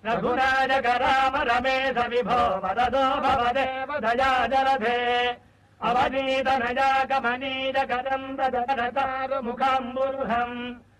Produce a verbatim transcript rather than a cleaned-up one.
रघुनायक राम रमेश विभो वरदो भवदेव दया जलधे अवनीत नया कमनीय करं ददरतारु मुखाम्बुरुहम्